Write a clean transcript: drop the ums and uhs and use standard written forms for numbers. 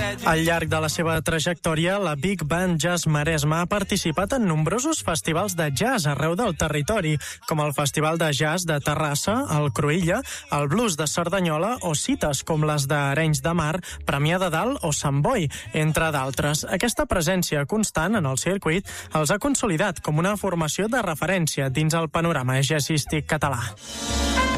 Al llarg de la seva trajectòria, la Big Band Jazz Maresme ha participat en nombrosos festivals de jazz arreu del territori, com el Festival de Jazz de Terrassa, el Cruïlla, el Blues de Cerdanyola o cites com les d'Arenys de Mar, Premià de Dalt o Sant Boi, entre d'altres. Aquesta presència constant en el circuit els ha consolidat com una formació de referència dins el panorama jazzístic català.